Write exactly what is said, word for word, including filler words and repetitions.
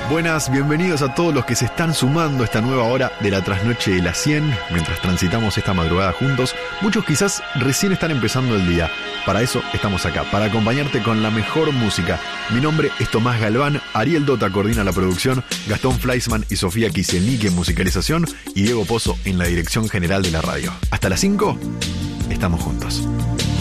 Buenas, bienvenidos a todos los que se están sumando a esta nueva hora de la trasnoche de las cien, mientras transitamos esta madrugada juntos. Muchos quizás recién están empezando el día. Para eso estamos acá, para acompañarte con la mejor música. Mi nombre es Tomás Galván, Ariel Dota coordina la producción, Gastón Fleischmann y Sofía Kiselnik en musicalización y Diego Pozo en la dirección general de la radio. Hasta las cinco, estamos juntos.